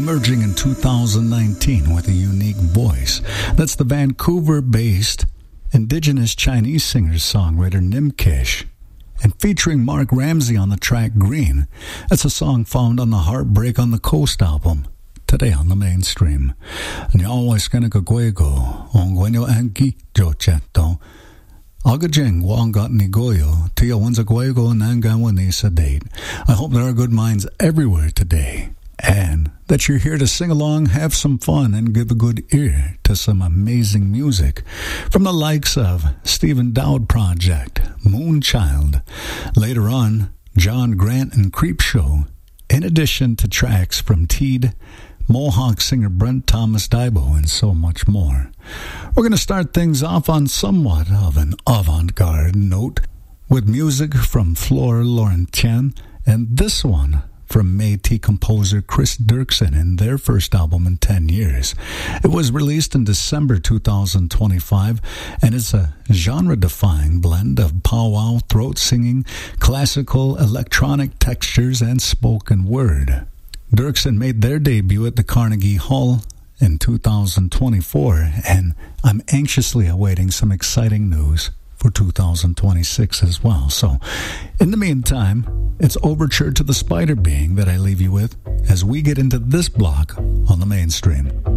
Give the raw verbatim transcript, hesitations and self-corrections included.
emerging in two thousand nineteen with a unique voice. That's the Vancouver-based indigenous Chinese singer-songwriter Nimkesh. And featuring Mark Ramsey on the track Green, that's a song found on the Heartbreak on the Coast album, today on the mainstream. I hope there are good minds everywhere today, and that you're here to sing along, have some fun, and give a good ear to some amazing music from the likes of Stephen Dowd Project, Moonchild, later on John Grant and Creepshow, in addition to tracks from Teed, Mohawk singer Brent Thomas Daibo, and so much more. We're going to start things off on somewhat of an avant-garde note with music from Flora Laurentien, and this one from Métis composer Chris Dirksen in their first album in ten years. It was released in December two thousand twenty-five, and it's a genre-defying blend of powwow, throat singing, classical, electronic textures, and spoken word. Dirksen made their debut at the Carnegie Hall in two thousand twenty-four, and I'm anxiously awaiting some exciting news for two thousand twenty-six as well. So, in the meantime, it's Overture to the Spider Being that I leave you with as we get into this block on the mainstream.